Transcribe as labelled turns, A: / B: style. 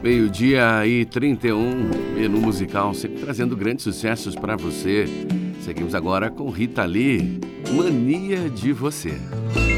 A: Meio-dia e 31, menu musical, sempre trazendo grandes sucessos para você. Seguimos agora com Rita Lee, Mania de Você.